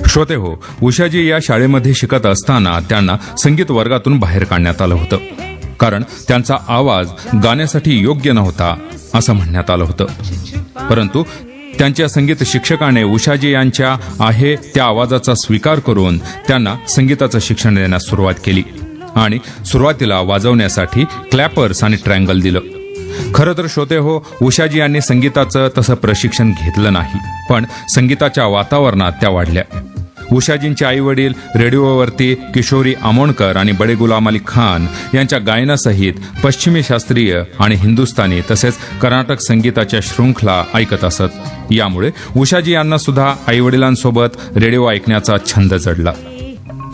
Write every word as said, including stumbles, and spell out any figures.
श्रोते हो, उषाजी या शाळेमध्ये शिकत असताना त्यांना संगीत वर्गातून बाहेर काढण्यात आलं होतं, कारण त्यांचा आवाज गाण्यासाठी योग्य नव्हता असं म्हणण्यात आलं होतं. परंतु त्यांच्या संगीत शिक्षकाने उषाजी यांच्या आहे त्या आवाजाचा स्वीकार करून त्यांना संगीताचं शिक्षण देण्यास सुरुवात केली आणि सुरुवातीला वाजवण्यासाठी क्लॅपर्स आणि ट्रँगल दिलं. खरं तर श्रोते हो, उषाजी यांनी संगीताचं तसं प्रशिक्षण घेतलं नाही, पण संगीताच्या वातावरणात त्या वाढल्या. उषाजींचे आई वडील रेडिओवरती किशोरी आमोणकर आणि बडे गुलाम अली खान यांच्या गायनासहित पश्चिमी शास्त्रीय आणि हिंदुस्थानी तसेच कर्नाटक संगीताच्या शृंखला ऐकत असत. यामुळे उषाजी यांना सुद्धा आई वडिलांसोबत रेडिओ ऐकण्याचा छंद जडला.